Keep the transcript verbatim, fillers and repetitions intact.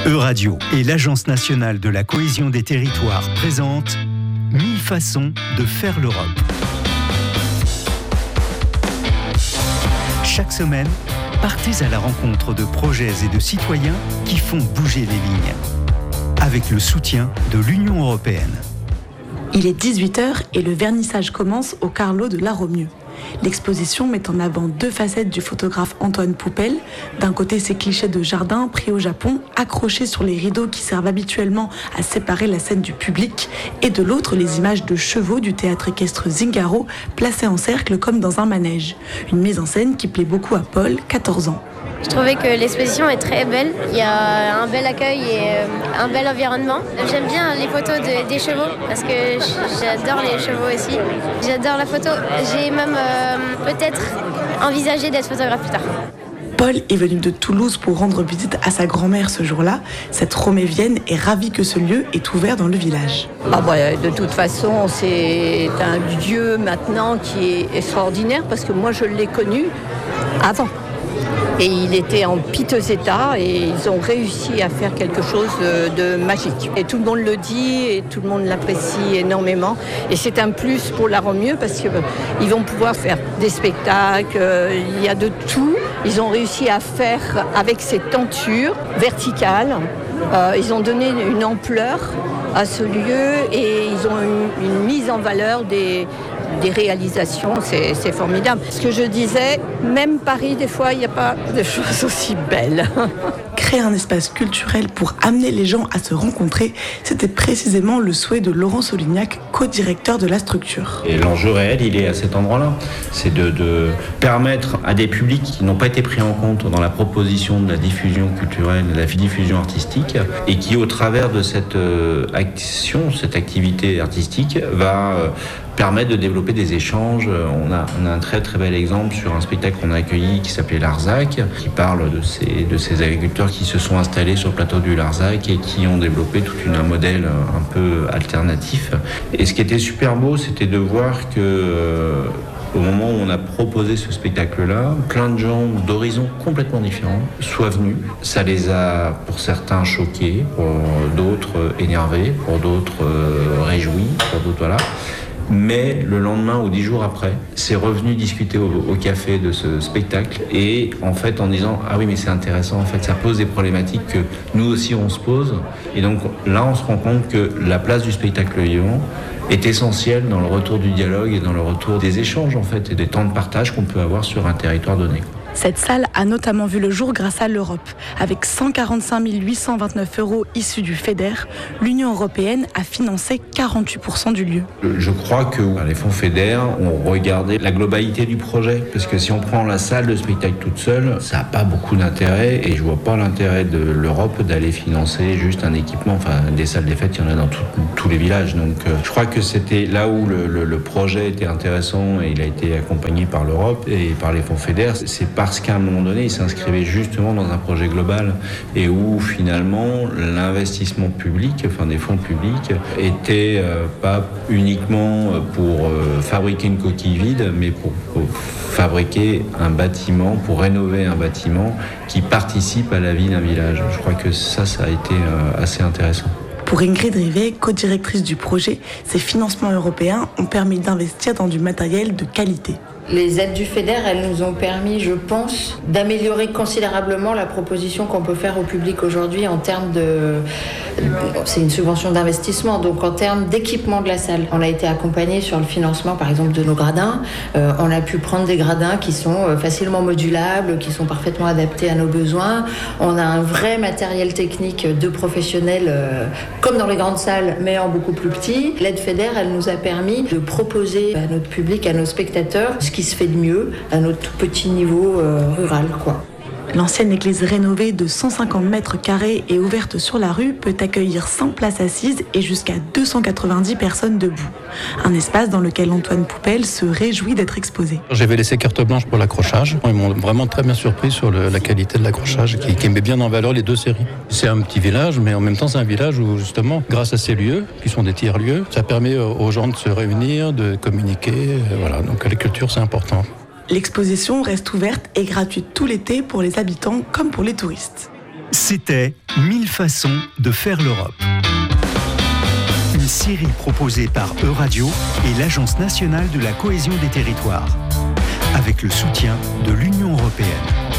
Euradio et l'Agence nationale de la cohésion des territoires présentent mille façons de faire l'Europe. Chaque semaine, partez à la rencontre de projets et de citoyens qui font bouger les lignes. Avec le soutien de l'Union européenne. Il est dix-huit heures et le vernissage commence au Carlo de la Romieu. L'exposition met en avant deux facettes du photographe Antoine Poupel. D'un côté, ces clichés de jardin pris au Japon, accrochés sur les rideaux qui servent habituellement à séparer la scène du public. Et de l'autre, les images de chevaux du théâtre équestre Zingaro, placés en cercle comme dans un manège. Une mise en scène qui plaît beaucoup à Paul, quatorze ans. Je trouvais que l'exposition est très belle. Il y a un bel accueil et un bel environnement. J'aime bien les photos de, des chevaux parce que j'adore les chevaux aussi. J'adore la photo. J'ai même euh, peut-être envisagé d'être photographe plus tard. Paul est venu de Toulouse pour rendre visite à sa grand-mère ce jour-là. Cette Romévienne est ravie que ce lieu est ouvert dans le village. Ah bah, de toute façon, c'est un lieu maintenant qui est extraordinaire parce que moi je l'ai connu avant. Et il était en piteux état et ils ont réussi à faire quelque chose de, de magique. Et tout le monde le dit et tout le monde l'apprécie énormément. Et c'est un plus pour la Romieu parce qu'ils euh, vont pouvoir faire des spectacles, euh, il y a de tout. Ils ont réussi à faire avec ces tentures verticales. Euh, ils ont donné une ampleur à ce lieu et ils ont une, une mise en valeur des... des réalisations, c'est, c'est formidable. Ce que je disais, même Paris, des fois, il n'y a pas de choses aussi belles. Créer un espace culturel pour amener les gens à se rencontrer, c'était précisément le souhait de Laurent Solignac, co-directeur de la structure. Et l'enjeu réel, il est à cet endroit-là. C'est de, de permettre à des publics qui n'ont pas été pris en compte dans la proposition de la diffusion culturelle, de la diffusion artistique, et qui, au travers de cette euh, action, cette activité artistique, va euh, permettre de développer des échanges. On a, on a un très très bel exemple sur un spectacle qu'on a accueilli qui s'appelait Larzac, qui parle de ces, de ces agriculteurs qui se sont installés sur le plateau du Larzac et qui ont développé tout une, un modèle un peu alternatif. Et ce qui était super beau, c'était de voir que euh, au moment où on a proposé ce spectacle-là, plein de gens d'horizons complètement différents soient venus. Ça les a, pour certains, choqués, pour d'autres énervés, pour d'autres euh, réjouis, pour d'autres voilà. Mais le lendemain ou dix jours après, c'est revenu discuter au, au café de ce spectacle et en fait en disant ah oui mais c'est intéressant, en fait ça pose des problématiques que nous aussi on se pose et donc là on se rend compte que la place du spectacle vivant est essentielle dans le retour du dialogue et dans le retour des échanges en fait et des temps de partage qu'on peut avoir sur un territoire donné. Cette salle a notamment vu le jour grâce à l'Europe. Avec cent quarante-cinq mille huit cent vingt-neuf euros issus du FEDER, l'Union européenne a financé quarante-huit pour cent du lieu. Je crois que les fonds FEDER ont regardé la globalité du projet, parce que si on prend la salle de spectacle toute seule, ça n'a pas beaucoup d'intérêt, et je vois pas l'intérêt de l'Europe d'aller financer juste un équipement. Enfin, des salles des fêtes, il y en a dans tout, tous les villages. Donc euh, je crois que c'était là où le, le, le projet était intéressant, et il a été accompagné par l'Europe et par les fonds FEDER. C'est parce qu'à un moment donné, il s'inscrivait justement dans un projet global et où finalement l'investissement public, enfin des fonds publics, était euh, pas uniquement pour euh, fabriquer une coquille vide, mais pour, pour fabriquer un bâtiment, pour rénover un bâtiment qui participe à la vie d'un village. Je crois que ça, ça a été euh, assez intéressant. Pour Ingrid Rivet, co-directrice du projet, ces financements européens ont permis d'investir dans du matériel de qualité. Les aides du FEDER, elles nous ont permis, je pense, d'améliorer considérablement la proposition qu'on peut faire au public aujourd'hui en termes de... C'est une subvention d'investissement, donc en termes d'équipement de la salle. On a été accompagné sur le financement, par exemple, de nos gradins. Euh, on a pu prendre des gradins qui sont facilement modulables, qui sont parfaitement adaptés à nos besoins. On a un vrai matériel technique de professionnels, euh, comme dans les grandes salles, mais en beaucoup plus petit. L'aide FEDER, elle nous a permis de proposer à notre public, à nos spectateurs, ce qui se fait de mieux à notre tout petit niveau euh, rural, quoi. L'ancienne église rénovée de cent cinquante mètres carrés et ouverte sur la rue peut accueillir cent places assises et jusqu'à deux cent quatre-vingt-dix personnes debout. Un espace dans lequel Antoine Poupel se réjouit d'être exposé. J'avais laissé carte blanche pour l'accrochage. Ils m'ont vraiment très bien surpris sur le, la qualité de l'accrochage qui, qui met bien en valeur les deux séries. C'est un petit village, mais en même temps c'est un village où justement, grâce à ces lieux, qui sont des tiers-lieux, ça permet aux gens de se réunir, de communiquer. Voilà. Donc la culture c'est important. L'exposition reste ouverte et gratuite tout l'été pour les habitants comme pour les touristes. C'était mille façons de faire l'Europe. Une série proposée par Euradio et l'Agence nationale de la cohésion des territoires, avec le soutien de l'Union européenne.